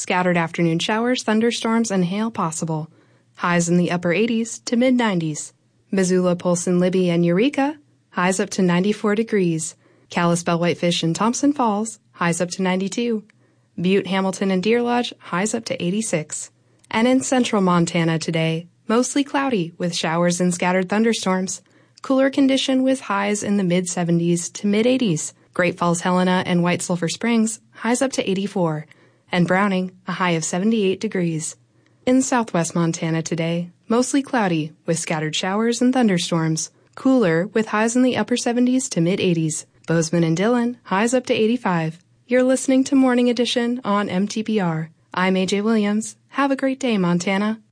Scattered afternoon showers, thunderstorms, and hail possible. Highs in the upper 80s to mid-90s. Missoula, Polson, Libby, and Eureka, highs up to 94 degrees. Kalispell, Whitefish, and Thompson Falls, highs up to 92. Butte, Hamilton, and Deer Lodge, highs up to 86. And in central Montana today, mostly cloudy with showers and scattered thunderstorms. Cooler condition with highs in the mid-70s to mid-80s. Great Falls, Helena, and White Sulphur Springs, highs up to 84. And Browning, a high of 78 degrees. In southwest Montana today, mostly cloudy with scattered showers and thunderstorms. Cooler with highs in the upper 70s to mid-80s. Bozeman and Dillon, highs up to 85. You're listening to Morning Edition on MTPR. I'm AJ Williams. Have a great day, Montana.